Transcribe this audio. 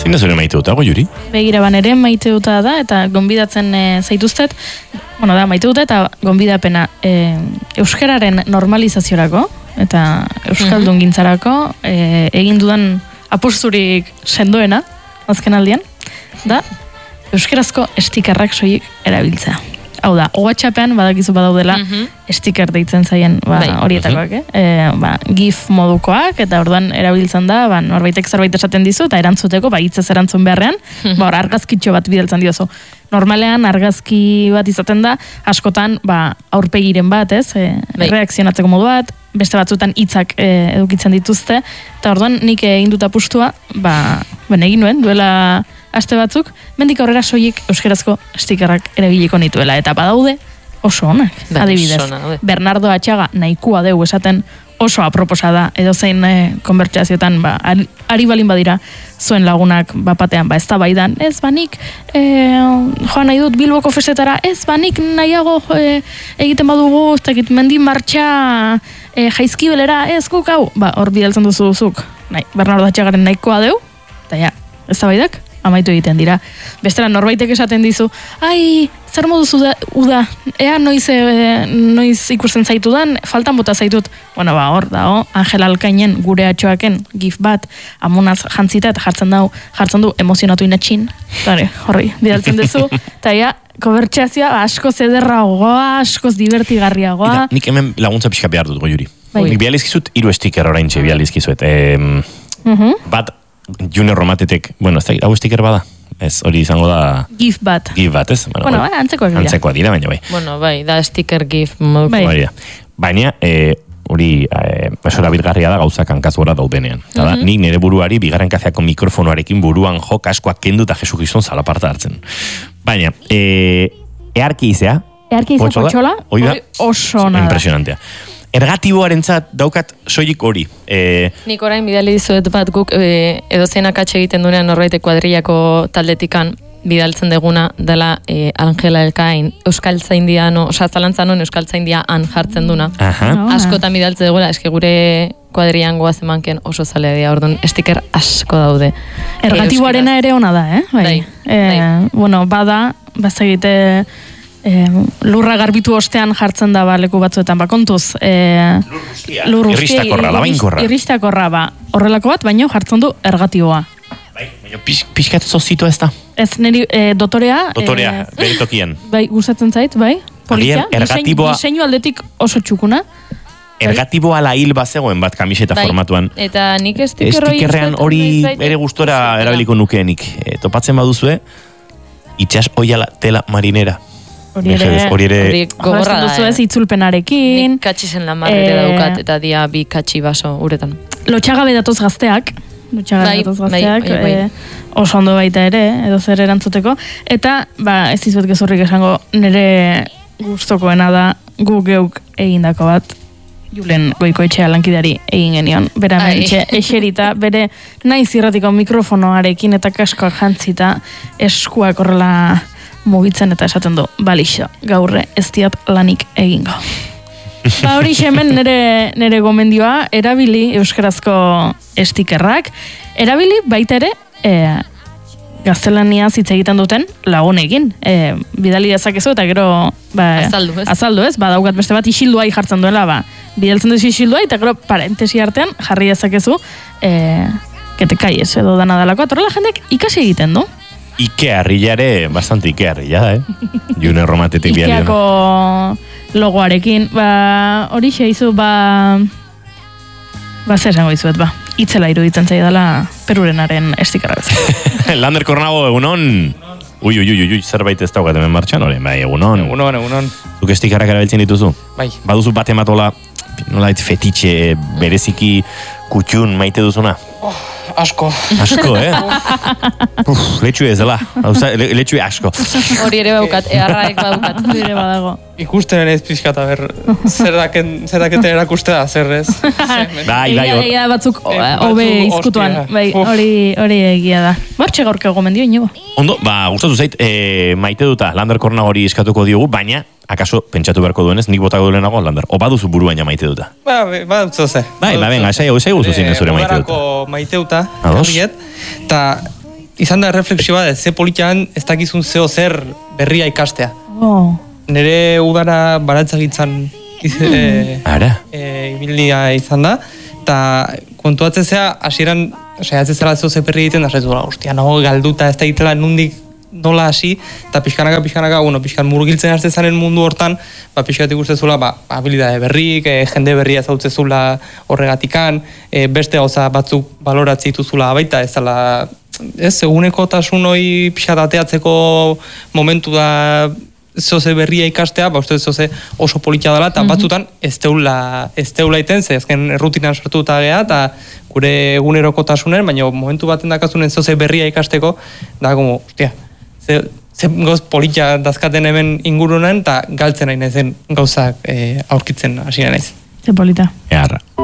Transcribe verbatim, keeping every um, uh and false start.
Zein da zure maite dutago, Juri? Begira, ban ere maite duta da, eta gonbidatzen e, zaituztet, bueno, da, maite dute eta gonbidapena e, euskararen normalizaziorako, eta euskaldun gintzarako, e, egin dudan aposturik sendoena, azken aldian, da, euskarazko stikerrak soilik erabiltzea. Hau da, WhatsAppean badakizu badaudela mm-hmm. sticker deitzen zaien ba, horietakoak, eh? E, ba, GIF modukoak, eta orduan erabiltzen da, ba, norbaitek zerbait esaten dizu, eta erantzuteko, ba, hitzez erantzun beharrean, mm-hmm. ba, argazkitxo bat bidaltzen diozu. Normalean, argazki bat izaten da, askotan, ba, aurpegiren bat, ez? E, reakzionatzeko modu bat, beste batzutan hitzak e, edukitzen dituzte, eta orduan nik egin dut apustua, ba, ben egin nuen, duela aste batzuk, mendik aurrera soilik euskerazko stikerrak erabiliko nituela, eta badaude oso onak, ben, adibidez. Sona, Bernardo Atxaga nahikoa deu esaten oso aproposa da, edo zein e, konbertsazioetan, ba, ari, ari balin badira zuen lagunak bapatean, ba, ez da baidan, ez banik e, joan nahi dut Bilboko festetara, ez banik nahiago e, egiten badugu, ez dakit, mendi martxa e, jaizkibelera, ez guk hau, ba, hor bidaltzen duzu zuk, nahi, Bernardo Atxagaren nahikoa deu, eta ja, ez da baidak? Amaitu egiten dira. Bestela norbaitek esaten dizu, ai, zer moduz uda, uda, ea noiz, e, noiz ikusten zaitudan, faltan bota zaitut. Bueno, ba, hor da, oh, Angel Alkainen gure atxoaken gif bat, amonaz jantzita eta jartzen du, jartzen du emozionatu inatxin. Tare, horri, bidaltzen duzu. Eta ja, konbertsazioa askoz ederragoa, askoz divertigarriagoa. Ida, nik hemen laguntza pixka behar dut, Juri. Bai. Nik bializkizut, hiru stiker orain txe bializkizuet. E, uh-huh. Bat, Junior Romatetek, bueno, ez da, hau stiker bada? Ez, hori izango da... GIF bat. GIF bat, ez? Bueno, bueno bai, antzekoak dira. Antzekoak dira, baina bai. Bueno, bai, da stiker GIF. Bai. Bai. Baina, e, hori, e, esora bilgarria da gauzak hankaz gora daudenean. Eta da, uh-huh. nik nire buruari, bigarren kazeako mikrofonoarekin buruan jo, kaskoak kendu eta Jesu Kriston zalaparta hartzen. Baina, e, earki izea... Earki izea potxola? Hori da, oso nada. Impresionantea. Ergatiboarentzat daukat soilik hori. E... Nik orain bidali dizuet bat guk e, edo zeinak atxe egiten duenean norbaitek kuadrillako taldetikan bidaltzen deguna dela e, Angela Elkain Euskaltzaindian, oza, zalantzan Euskaltzaindia han jartzen duna. Aha. Askotan bidaltze dugula, eske gure kuadrillan goaz emanken oso zalea dira, orduan stiker asko daude. Ergatiboarena ere ona da, eh? Bai. Bai. E, Bai. Bueno, bada, bazegite... E, lurra garbitu ostean jartzen da ba, leku batzuetan, ba, kontuz. E, lur guztia. Irristakorra, labainkorra. Irristakorra, ba, horrelako bat, baino jartzen du ergatiboa. Bai, baina pixkat zozitu ez da. Ez, niri e, dotorea... Dotorea, e, bere tokian. Bai, gustatzen zait, bai. Politia, ergatiboa... diseinu aldetik oso txukuna. Ergatiboa la hil bazegoen bat kamiseta bai. Formatuan. Eta nik stikerrean hori ere gustora erabiliko nukeenik. E, topatzen baduzue, itxas oiala tela marinera. Hori ere, hori ere gogorra da, duzu ez, itzulpenarekin. Nik katxisen lamarrere e... daukat, eta dia bi katxi baso uretan. Lotxagabe datoz gazteak, lotxagabe bai, datoz gazteak, bai, bai, bai. E, oso ondo baita ere, edo zer erantzuteko. Eta, ba, ez dizuet gezurrik esango, nire gustokoena da gu geuk egindako bat, Julen Goikoetxea lankidari egin genion. Bera mentxe, eserita, bere naiz irratiko mikrofonoarekin eta kaskoak jantzita, eskuak horrela... mugitzen eta esaten du, balixo, gaurre ez diat lanik egingo. Ba hori hemen nire, nire gomendioa, erabili euskarazko stikerrak, erabili baita ere, e, gaztelania hitz egiten duten lagunekin. E, bidali dezakezu eta gero ba, azaldu, ez? Azaldu, ez? Ba, daukat beste bat isilduai jartzen duela, ba, bidaltzen duzu isilduai, eta gero parentesi artean jarri dezakezu, e, kete kaiez edo dana dalako, atorrela jendek ikasi egiten du. Ikea harrilare, bastante Ikea harrila, eh? Junior Romatetik bialiona. Ikeako logoarekin, ba, hori xeizu, ba, ba, zer esango dizuet, ba, itzela iruditzen zaidala Perurenaren estikarra bezala. Lander Kornago, egunon? Ui, ui, ui, ui, zerbait ez daukat hemen martxan, hori, bai, egunon. Egunon, egunon. Zuk estikarrak erabiltzen dituzu? Bai. Baduzu bat ematola, nolait fetitxe, bereziki kutxun maite duzuna? Oh, asko. Asko, eh? Uf, letxue ez dela. Letxue asko. Hori ere baukat, eharraek baukat. Hori ere badago. Ikusten ere ez pixkata, ber, zer daketen erakustea, zer ez. Bai, bai. Egia batzuk hobe izkutuan. Bai, hori hori egia da. Bortxe gaurko gomendio, inigo. Ondo, ba, gustatu zait, e, maite duta, Lander Kornago hori eskatuko diogu, baina, akaso, pentsatu beharko duenez, nik botako duenago, Lander. O baduzu buruaina maite duta? Ba, ba, dutzu ze. Bai, ba, venga, esai guzu zine zure maite duta. Maite duta, Ados? eta izan da refleksioa, ze politian ez dakizun zeo zer berria ikastea. Oh. Nere udara baratzagintzan e, Ara? E, ibilia izan da, eta kontuatzen zea, hasieran saiatzen zela zeo ze berri egiten, da zaitu, ostia, nago galduta ez da itela nundik nola hasi, eta pixkanaka, pixkanaka, bueno, pixkan murgiltzen hasten zaren mundu hortan, ba, pixkatik ustezula, ba, habilidade berrik, e, jende berria zautzezula horregatikan, e, beste gauza batzuk baloratzi dituzula baita, ez dela, ez, eguneko tasun hori pixkat ateatzeko momentu da zoze berria ikastea, ba, uste zoze oso politia dela, eta batzutan ez teula, ez teula iten, ze azken rutinan sortuta gea, eta gure eguneroko tasunen, baina momentu baten dakazunen zoze berria ikasteko, da, como, ostia, ze, ze gauz politia dazkaten hemen ingurunen, eta galtzen nahi nahizen gauzak e, aurkitzen hasi naiz. Ze polita. Earra.